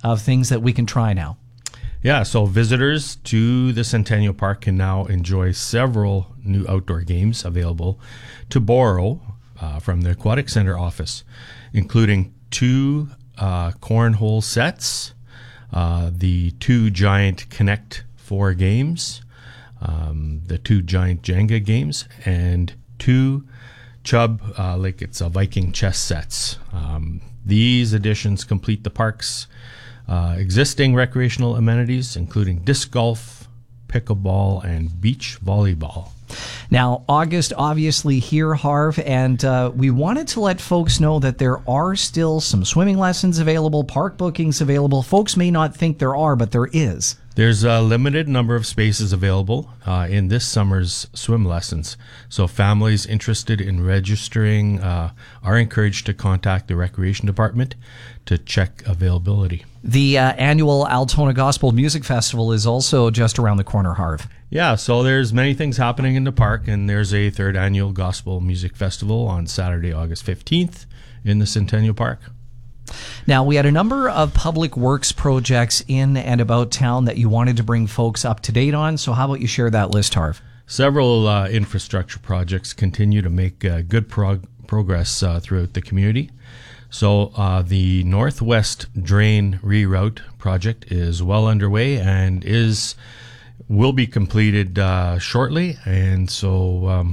of things that we can try now. Yeah, so visitors to the Centennial Park can now enjoy several new outdoor games available to borrow from the Aquatic Center office, including 2 cornhole sets, the 2 giant Connect 4 games, the 2 giant Jenga games, and 2 Chubb, like it's a Viking chess sets. These additions complete the park's existing recreational amenities, including disc golf, pickleball, and beach volleyball. Now, August obviously here, Harv, and we wanted to let folks know that there are still some swimming lessons available, park bookings available. Folks may not think there are, but there is. There's a limited number of spaces available in this summer's swim lessons. So families interested in registering are encouraged to contact the Recreation Department to check availability. The annual Altona Gospel Music Festival is also just around the corner, Harv. Yeah, so there's many things happening in the park, and there's a 3rd annual Gospel Music Festival on Saturday, August 15th in the Centennial Park. Now, we had a number of public works projects in and about town that you wanted to bring folks up to date on, so how about you share that list, Harv? Several infrastructure projects continue to make good progress throughout the community. So the Northwest Drain Reroute project is well underway and will be completed shortly, and so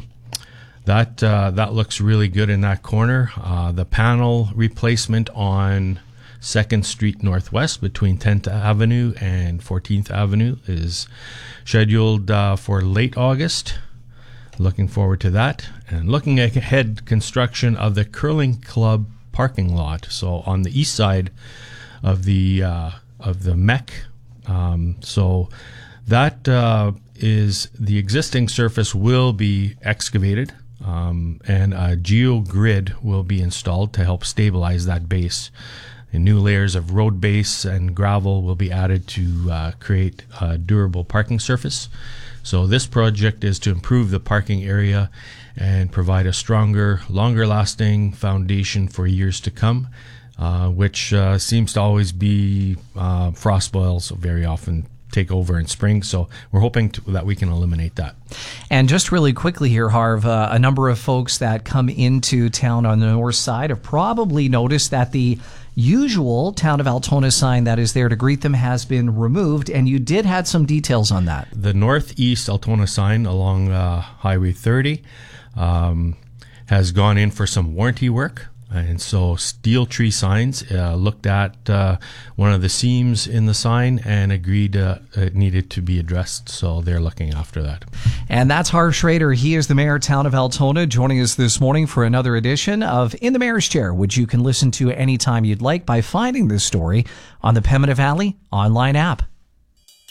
that looks really good in that corner. The panel replacement on 2nd Street Northwest between 10th Avenue and 14th Avenue is scheduled for late August. Looking forward to that. And looking ahead, construction of the Curling Club parking lot, so on the east side of the MEC. So that is the existing surface will be excavated, and a geogrid will be installed to help stabilize that base. And new layers of road base and gravel will be added to create a durable parking surface. So this project is to improve the parking area and provide a stronger, longer-lasting foundation for years to come, which seems to always be frost boils very often take over in spring. So we're hoping that we can eliminate that. And just really quickly here, Harv, a number of folks that come into town on the north side have probably noticed that the usual Town of Altona sign that is there to greet them has been removed, and you did have some details on that. The Northeast Altona sign along Highway 30 has gone in for some warranty work. And so Steel Tree Signs looked at one of the seams in the sign and agreed it needed to be addressed. So they're looking after that. And that's Harv Schrader. He is the mayor of Town of Altona, joining us this morning for another edition of In the Mayor's Chair, which you can listen to anytime you'd like by finding this story on the Pembina Valley online app.